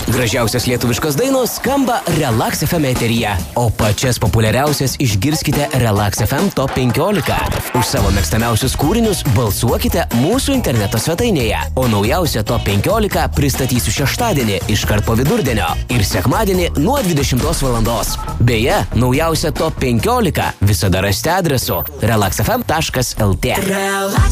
Gražiausios lietuviškos dainos skamba Relax FM eteryje, o pačias populiariausias išgirskite Relax FM Top 15. Už savo mėgstamiausius kūrinius balsuokite mūsų interneto svetainėje, o naujausią Top 15 pristatysiu šeštadienį iškart po vidurdienio ir sekmadienį nuo 20 valandos. Beje, naujausią Top 15 visada rasite adresu relaxfm.lt.